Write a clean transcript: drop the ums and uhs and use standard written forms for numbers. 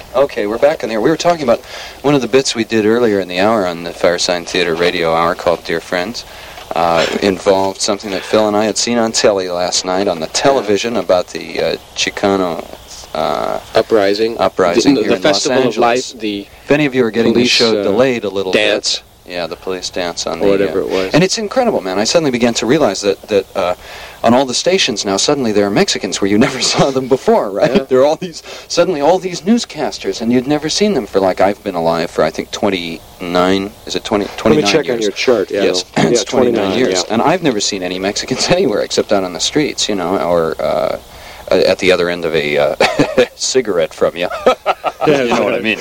Okay, we're back in there. We were talking about one of the bits we did earlier in the hour on the Firesign Theater radio hour called Dear Friends. Involved something that Phil and I had seen on telly last night on the television about the Chicano uprising here the in Festival Los of Angeles. Life, the if any of you are getting the police, show delayed a little dance. bit. Yeah, the police dance on or whatever it was. And it's incredible, man. I suddenly began to realize that on all the stations now, suddenly there are Mexicans where you never saw them before, right? Yeah. There are all these newscasters, and you'd never seen them for, like, I've been alive for, I think, 29, is it 29 years? Let me check on your chart, yeah. Yes, it's 29 years. Yeah. And I've never seen any Mexicans anywhere except out on the streets, you know, or at the other end of a cigarette from you. You know what I mean?